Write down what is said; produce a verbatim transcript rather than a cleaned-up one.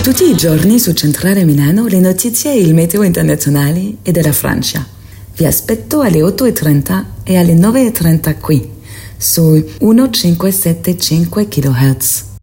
Tutti i giorni su Centrale Milano le notizie e il meteo internazionali e della Francia. Vi aspetto alle otto e trenta e alle nove e trenta qui, su millecinquecentosettantacinque chilohertz.